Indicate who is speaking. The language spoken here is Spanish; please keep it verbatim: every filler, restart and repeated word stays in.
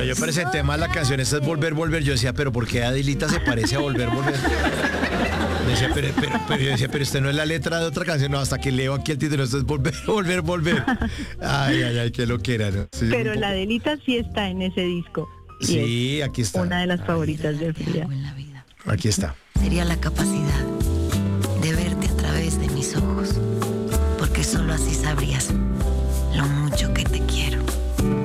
Speaker 1: yo presenté más la canción, esta es Volver, Volver. Yo decía, pero ¿por qué Adilita se parece a Volver, Volver? Decía, pero, pero, pero, yo decía, pero este no es la letra de otra canción. No, hasta que leo aquí el título, esto es Volver, Volver, Volver. Ay, ay, ay, qué lo que era, ¿no? Sí,
Speaker 2: Pero
Speaker 1: un
Speaker 2: la
Speaker 1: poco-
Speaker 2: Adelita sí está en ese disco. Y
Speaker 1: Sí, aquí
Speaker 2: es
Speaker 1: está.
Speaker 2: una de las favoritas de Frida.
Speaker 3: Algo en la vida
Speaker 1: Aquí está.
Speaker 3: sería la capacidad de verte a través de mis ojos, porque solo así sabrías